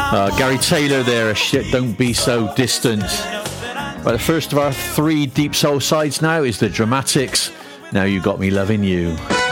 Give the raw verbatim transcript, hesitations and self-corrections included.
Uh, Gary Taylor there, Shit Don't Be So Distant. Right, the first of our three Deep Soul sides now is the Dramatics, Now You Got Me Loving You.